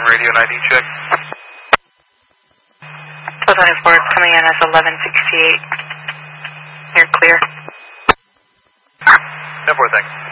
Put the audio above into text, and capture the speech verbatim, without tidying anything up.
radio and I D check. twelve twenty-four coming in as eleven sixty-eight. You're clear. ten four, thanks.